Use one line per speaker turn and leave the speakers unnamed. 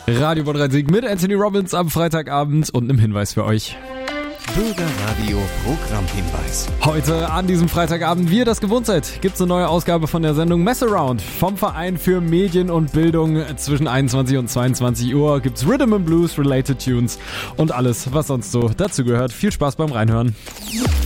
Radio Bad mit Anthony Robbins am Freitagabend und einem Hinweis für euch.
Bürgerradio Programmhinweis.
Heute an diesem Freitagabend, wie ihr das gewohnt seid, gibt's eine neue Ausgabe von der Sendung Messaround vom Verein für Medien und Bildung. Zwischen 21 und 22 Uhr gibt's Rhythm and Blues, Related Tunes und alles, was sonst so dazu gehört. Viel Spaß beim Reinhören.